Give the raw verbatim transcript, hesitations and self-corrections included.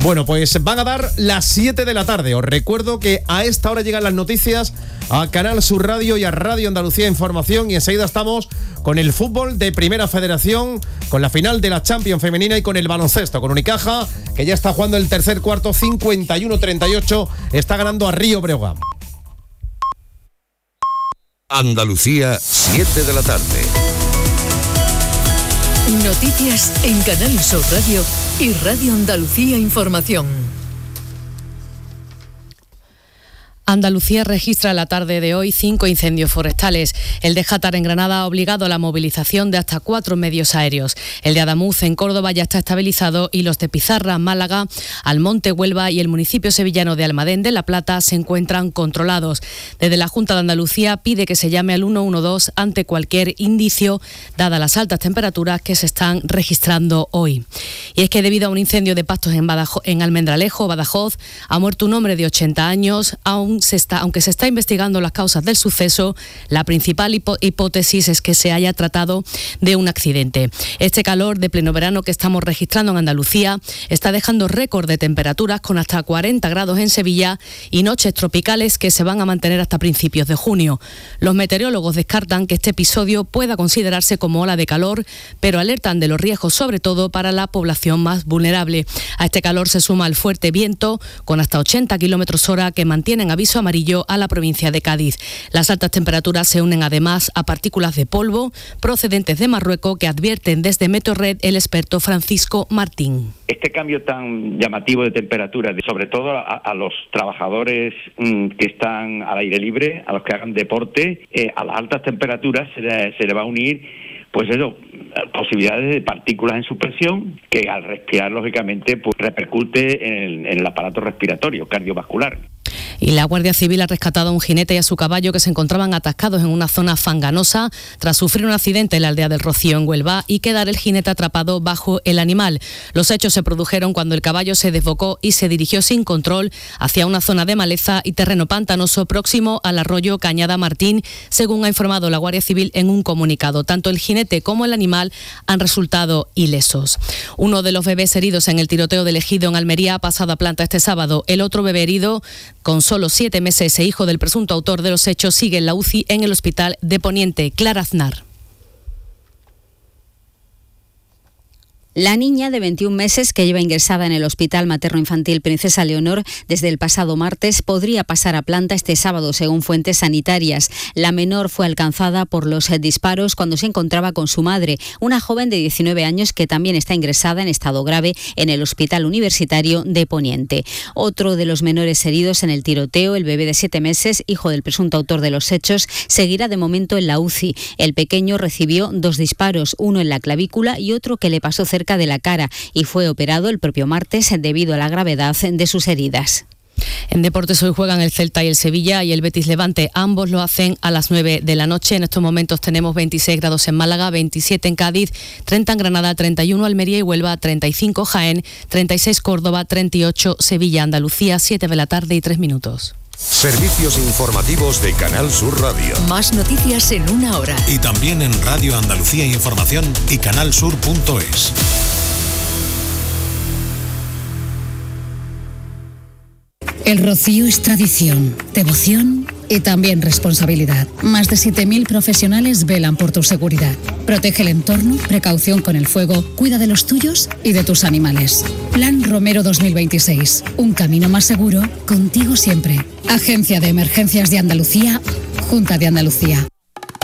Bueno, pues van a dar las siete de la tarde. Os recuerdo que a esta hora llegan las noticias a Canal Sur Radio y a Radio Andalucía Información, y enseguida estamos con el fútbol de Primera Federación, con la final de la Champions femenina y con el baloncesto, con Unicaja, que ya está jugando el tercer cuarto, cincuenta y uno treinta y ocho, está ganando a Río Breogán. Andalucía, siete de la tarde. Noticias en Canal Sur Radio y Radio Andalucía Información. Andalucía registra la tarde de hoy cinco incendios forestales. El de Játar en Granada ha obligado a la movilización de hasta cuatro medios aéreos. El de Adamuz en Córdoba ya está estabilizado y los de Pizarra, Málaga, Almonte, Huelva y el municipio sevillano de Almadén de la Plata se encuentran controlados. Desde la Junta de Andalucía pide que se llame al uno uno dos ante cualquier indicio, dadas las altas temperaturas que se están registrando hoy. Y es que debido a un incendio de pastos en, Badajoz, en Almendralejo, Badajoz, ha muerto un hombre de ochenta años, aún Se está, aunque se está investigando las causas del suceso, la principal hipo- hipótesis es que se haya tratado de un accidente. Este calor de pleno verano que estamos registrando en Andalucía está dejando récord de temperaturas con hasta cuarenta grados en Sevilla y noches tropicales que se van a mantener hasta principios de junio. Los meteorólogos descartan que este episodio pueda considerarse como ola de calor, pero alertan de los riesgos sobre todo para la población más vulnerable. A este calor se suma el fuerte viento con hasta ochenta kilómetros hora que mantienen aviso amarillo a la provincia de Cádiz. Las altas temperaturas se unen además a partículas de polvo procedentes de Marruecos que advierten desde Meteorred el experto Francisco Martín. Este cambio tan llamativo de temperatura, sobre todo a, a los trabajadores mmm, que están al aire libre, a los que hagan deporte, eh, a las altas temperaturas se le, se le va a unir pues eso, posibilidades de partículas en suspensión que al respirar lógicamente pues repercute en el, en el aparato respiratorio cardiovascular. Y la Guardia Civil ha rescatado a un jinete y a su caballo que se encontraban atascados en una zona fanganosa tras sufrir un accidente en la aldea del Rocío, en Huelva, y quedar el jinete atrapado bajo el animal. Los hechos se produjeron cuando el caballo se desbocó y se dirigió sin control hacia una zona de maleza y terreno pantanoso próximo al arroyo Cañada Martín, según ha informado la Guardia Civil en un comunicado. Tanto el jinete como el animal han resultado ilesos. Uno de los bebés heridos en el tiroteo del Ejido en Almería ha pasado a planta este sábado. El otro bebé herido, con solo siete meses e hijo del presunto autor de los hechos, sigue en la U C I en el hospital de Poniente. Clara Aznar. La niña de veintiún meses que lleva ingresada en el Hospital Materno-Infantil Princesa Leonor desde el pasado martes podría pasar a planta este sábado, según fuentes sanitarias. La menor fue alcanzada por los disparos cuando se encontraba con su madre, una joven de diecinueve años que también está ingresada en estado grave en el Hospital Universitario de Poniente. Otro de los menores heridos en el tiroteo, el bebé de siete meses, hijo del presunto autor de los hechos, seguirá de momento en la U C I. El pequeño recibió dos disparos, uno en la clavícula y otro que le pasó cerca de la cara, y fue operado el propio martes debido a la gravedad de sus heridas. En deportes hoy juegan el Celta y el Sevilla y el Betis Levante. Ambos lo hacen a las nueve de la noche. En estos momentos tenemos veintiséis grados en Málaga, veintisiete en Cádiz, treinta en Granada, treinta y uno Almería y Huelva, treinta y cinco Jaén, treinta y seis Córdoba, treinta y ocho Sevilla, Andalucía, siete de la tarde y tres minutos. Servicios informativos de Canal Sur Radio. Más noticias en una hora. Y también en Radio Andalucía Información y canalsur punto es. El Rocío es tradición, devoción y también responsabilidad. Más de siete mil profesionales velan por tu seguridad. Protege el entorno, precaución con el fuego, cuida de los tuyos y de tus animales. Plan Romero dos mil veintiséis. Un camino más seguro, contigo siempre. Agencia de Emergencias de Andalucía, Junta de Andalucía.